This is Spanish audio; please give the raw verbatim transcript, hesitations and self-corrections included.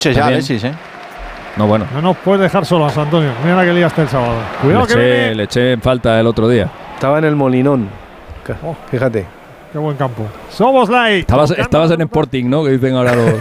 Che, ya, Alexis, ¿eh? No, bueno. No nos puedes dejar solos, Antonio. Mira la que liaste el sábado. Cuidado le que eché, viene. le eché en falta el otro día. Estaba en el Molinón. Oh. Fíjate. Qué buen campo. Soboslai. Estabas, estabas en Sporting, ¿no? Que dicen ahora los…